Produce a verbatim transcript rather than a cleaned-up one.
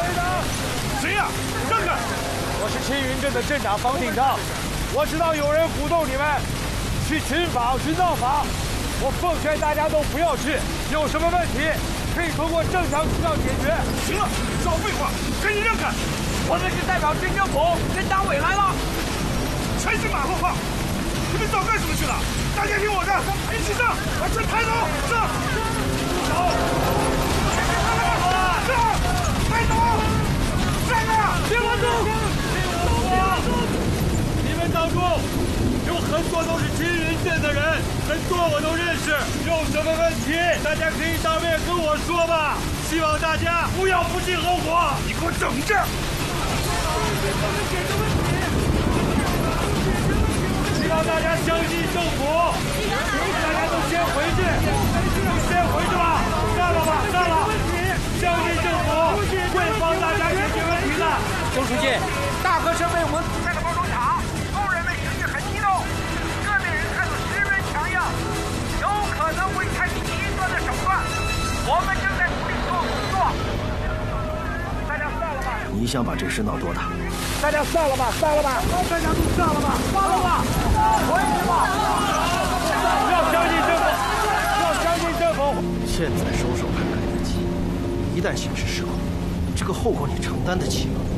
谁呀？让开！ 我是青云镇的镇长方鼎章。我知道有人鼓动你们去群访、去闹访，我奉劝大家都不要去。有什么问题可以通过正常渠道解决。 行了，少废话，赶紧让开！ 我们是代表镇政府跟党委来了。 全是马后炮！你们早干什么去了？大家听我的，一起上，把车抬走，上！走！上！抬走！上啊！ 别拦住！你们当中有很多都是青云镇的人，很多我都认识。有什么问题，大家可以当面跟我说吧。希望大家不要不计后果。 你给我等着！ 希望大家相信政府，大家都先回去，先回去吧，散了吧，散了。相信政府会帮大家解决问题的。周书记，大河身为我们组在的包装厂，工人们情绪很激动，个别人态度十分强硬，有可能会采取极端的手段。我们正在努力做工作。大家散了吧。 你想把这事闹多大？ 大家散了吧，散了吧，大家都散了吧，散了吧，回去吧！要相信政府，要相信政府。 现在收手还来得及，一旦形势失控，这个后果你承担得起吗？